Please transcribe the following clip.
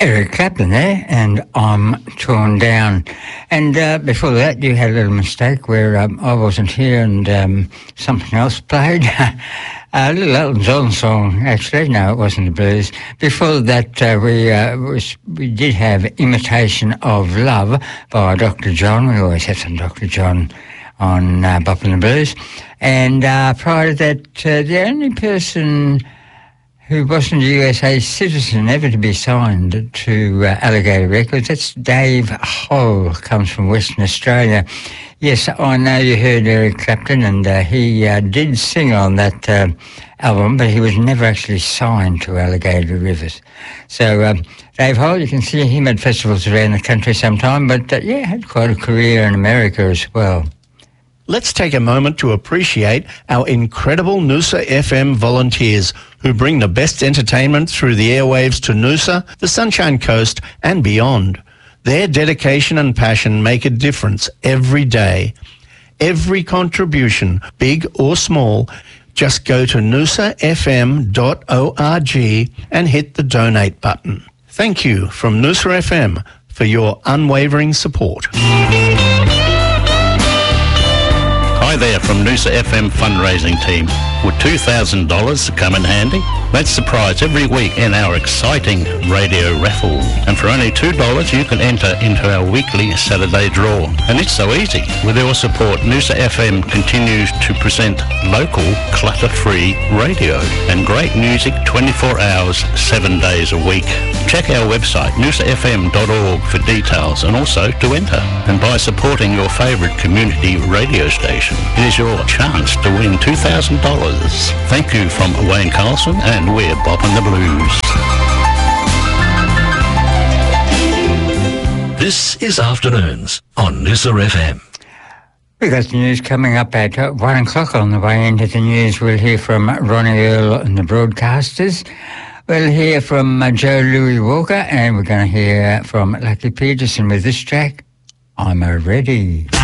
Eric Clapton there, and I'm Torn Down. And before that, you had a little mistake where I wasn't here and something else played. A little Elton John song, actually. No, it wasn't the blues. Before that, we did have Imitation of Love by Dr. John. We always have some Dr. John on Bop and the Blues. And prior to that, the only person who wasn't a USA citizen ever to be signed to Alligator Records, that's Dave Hull, comes from Western Australia. Yes, I know you heard Eric Clapton, and he did sing on that album, but he was never actually signed to Alligator Rivers. So Dave Hull, you can see him at festivals around the country sometime, but had quite a career in America as well. Let's take a moment to appreciate our incredible Noosa FM volunteers who bring the best entertainment through the airwaves to Noosa, the Sunshine Coast and beyond. Their dedication and passion make a difference every day. Every contribution, big or small, just go to noosafm.org and hit the donate button. Thank you from Noosa FM for your unwavering support. Hi there from Noosa FM fundraising team. Would $2,000 come in handy? That's the prize every week in our exciting radio raffle. And for only $2, you can enter into our weekly Saturday draw. And it's so easy. With your support, Noosa FM continues to present local, clutter-free radio and great music 24 hours, 7 days a week. Check our website, noosafm.org, for details and also to enter. And by supporting your favourite community radio station, it is your chance to win $2,000. Thank you from Wayne Carlson, and we're Boppin' the Blues. This is Afternoons on Noosa FM. We've got the news coming up at 1 o'clock. On the way into the news, we'll hear from Ronnie Earl and the Broadcasters. We'll hear from Joe Louis Walker, and we're going to hear from Lucky Peterson with this track, I'm A Ready.